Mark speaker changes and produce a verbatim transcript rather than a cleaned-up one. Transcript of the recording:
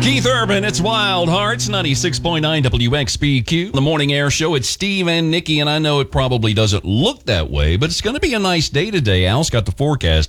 Speaker 1: Keith Urban, it's Wild Hearts, ninety-six point nine W X B Q. The Morning Air Show, it's Steve and Nikki, and I know it probably doesn't look that way, but it's going to be a nice day today. Al's got the forecast.